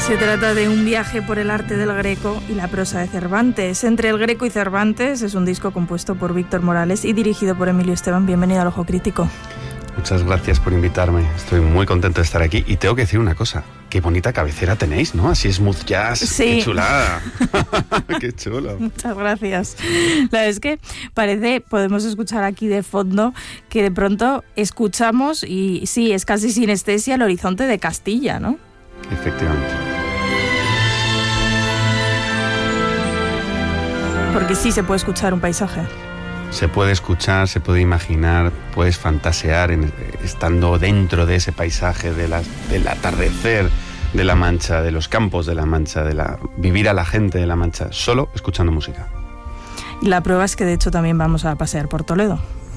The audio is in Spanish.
Se trata de un viaje por el arte del Greco y la prosa de Cervantes. Entre el Greco y Cervantes es un disco compuesto por Víctor Morales y dirigido por Emilio Esteban. Bienvenido al Ojo Crítico. Muchas gracias por invitarme. Estoy muy contento de estar aquí y tengo que decir una cosa. Qué bonita cabecera tenéis, ¿no? Así smooth jazz. Sí. Qué chulada. Qué chulo. Muchas gracias. La verdad es que podemos escuchar aquí de fondo que de pronto escuchamos, y sí, es casi sinestesia, el horizonte de Castilla, ¿no? Efectivamente. Porque sí se puede escuchar un paisaje. Se puede escuchar, se puede imaginar, puedes fantasear estando dentro de ese paisaje del atardecer de La Mancha, de los campos de La Mancha, vivir a la gente de La Mancha, solo escuchando música. Y la prueba es que de hecho también vamos a pasear por Toledo.